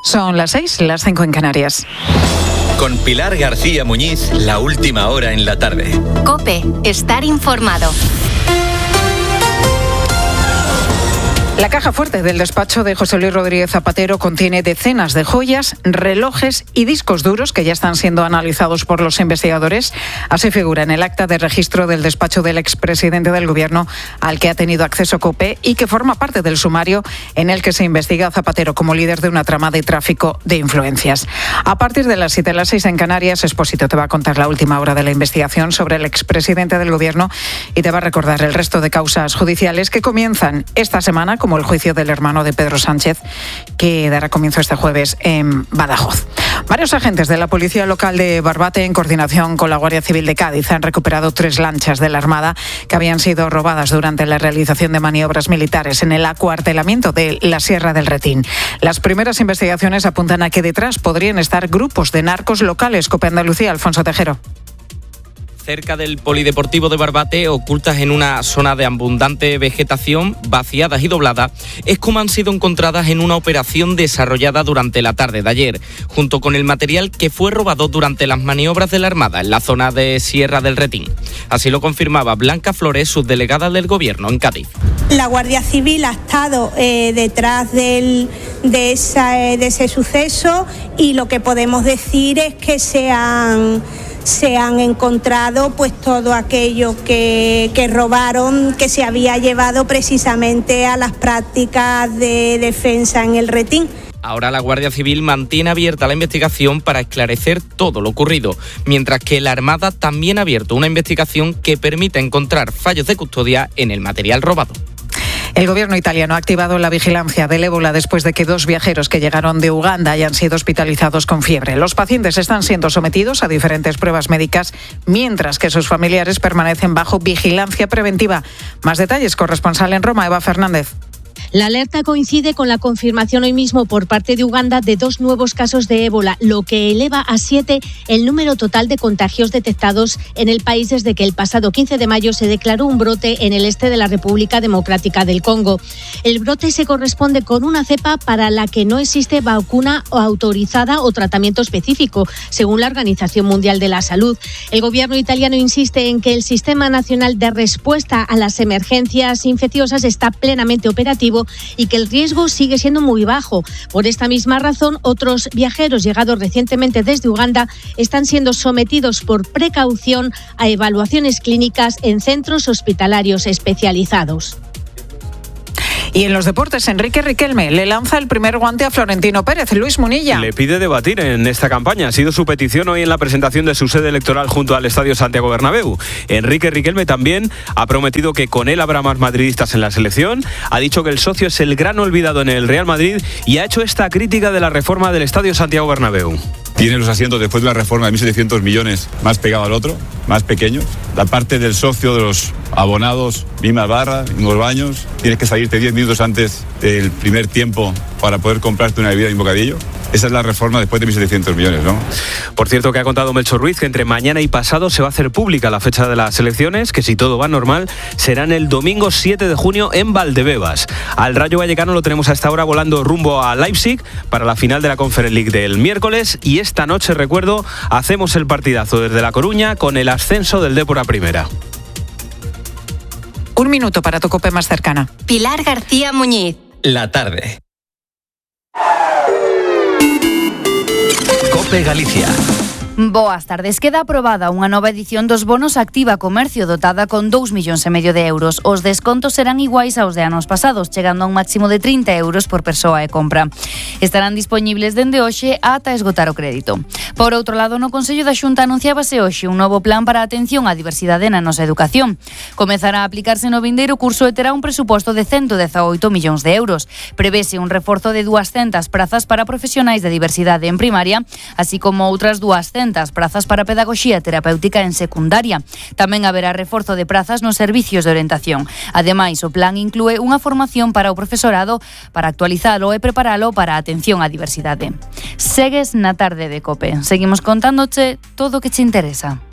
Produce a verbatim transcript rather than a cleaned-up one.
Son las seis, las cinco en Canarias. Con Pilar García Muñiz, la última hora en la tarde. COPE, estar informado. La caja fuerte del despacho de José Luis Rodríguez Zapatero contiene decenas de joyas, relojes y discos duros que ya están siendo analizados por los investigadores. Así figura en el acta de registro del despacho del expresidente del Gobierno al que ha tenido acceso COPE y que forma parte del sumario en el que se investiga a Zapatero como líder de una trama de tráfico de influencias. A partir de las siete, las seis en Canarias, Expósito te va a contar la última hora de la investigación sobre el expresidente del Gobierno y te va a recordar el resto de causas judiciales que comienzan esta semana, como el juicio del hermano de Pedro Sánchez, que dará comienzo este jueves en Badajoz. Varios agentes de la Policía Local de Barbate, en coordinación con la Guardia Civil de Cádiz, han recuperado tres lanchas de la Armada que habían sido robadas durante la realización de maniobras militares en el acuartelamiento de la Sierra del Retín. Las primeras investigaciones apuntan a que detrás podrían estar grupos de narcos locales. COPE Andalucía, Alfonso Tejero. Cerca del polideportivo de Barbate, ocultas en una zona de abundante vegetación, vaciadas y dobladas, es como han sido encontradas en una operación desarrollada durante la tarde de ayer, junto con el material que fue robado durante las maniobras de la Armada en la zona de Sierra del Retín. Así lo confirmaba Blanca Flores, subdelegada del Gobierno en Cádiz. La Guardia Civil ha estado eh, detrás del, de, esa, de ese suceso y lo que podemos decir es que se han... se han encontrado pues todo aquello que, que robaron, que se había llevado precisamente a las prácticas de defensa en el Retín. Ahora la Guardia Civil mantiene abierta la investigación para esclarecer todo lo ocurrido, mientras que la Armada también ha abierto una investigación que permite encontrar fallos de custodia en el material robado. El gobierno italiano ha activado la vigilancia del ébola después de que dos viajeros que llegaron de Uganda hayan sido hospitalizados con fiebre. Los pacientes están siendo sometidos a diferentes pruebas médicas, mientras que sus familiares permanecen bajo vigilancia preventiva. Más detalles, corresponsal en Roma, Eva Fernández. La alerta coincide con la confirmación hoy mismo por parte de Uganda de dos nuevos casos de ébola, lo que eleva a siete el número total de contagios detectados en el país desde que el pasado quince de mayo se declaró un brote en el este de la República Democrática del Congo. El brote se corresponde con una cepa para la que no existe vacuna autorizada o tratamiento específico, según la Organización Mundial de la Salud. El gobierno italiano insiste en que el Sistema Nacional de Respuesta a las Emergencias Infecciosas está plenamente operativo y que el riesgo sigue siendo muy bajo. Por esta misma razón, otros viajeros llegados recientemente desde Uganda están siendo sometidos por precaución a evaluaciones clínicas en centros hospitalarios especializados. Y en los deportes, Enrique Riquelme le lanza el primer guante a Florentino Pérez. Luis Munilla. Le pide debatir en esta campaña. Ha sido su petición hoy en la presentación de su sede electoral junto al Estadio Santiago Bernabéu. Enrique Riquelme también ha prometido que con él habrá más madridistas en la selección. Ha dicho que el socio es el gran olvidado en el Real Madrid y ha hecho esta crítica de la reforma del Estadio Santiago Bernabéu. Tiene los asientos después de una reforma de mil setecientos millones más pegado al otro, más pequeño. La parte del socio de los abonados, mismas barras, mismos baños. Tienes que salirte diez minutos antes del primer tiempo para poder comprarte una bebida y un bocadillo. Esa es la reforma después de mil setecientos millones, ¿no? Por cierto, que ha contado Melchor Ruiz que entre mañana y pasado se va a hacer pública la fecha de las elecciones, que si todo va normal, serán el domingo siete de junio en Valdebebas. Al Rayo Vallecano lo tenemos a esta hora volando rumbo a Leipzig para la final de la Conference League del miércoles y esta noche, recuerdo, hacemos el partidazo desde La Coruña con el ascenso del Depor a Primera. Un minuto para tu COPE más cercana. Pilar García Muñiz. La tarde. COPE Galicia. Boas tardes. Queda aprobada unha nova edición dos bonos Activa Comercio dotada con dous millóns e medio de euros. Os descontos serán iguais aos de anos pasados, chegando a un máximo de trinta euros por persoa e compra. Estarán dispoñibles dende hoxe ata esgotar o crédito. Por outro lado, no Consello da Xunta anunciábase hoxe un novo plan para a atención á diversidade na nosa educación. Comezará a aplicarse no vindeiro curso e terá un presuposto de ciento dezaoito millóns de euros. Prevese un reforzo de duascentas prazas para profesionais de diversidade en primaria, así como outras duascentas prazas para pedagogía terapéutica en secundaria. Tamén haberá reforzo de prazas nos servicios de orientación. Ademais, o plan inclúe unha formación para o profesorado para actualizalo e preparalo para a atención á diversidade. Segues na tarde de COPE. Seguimos contándoche todo o que te interesa.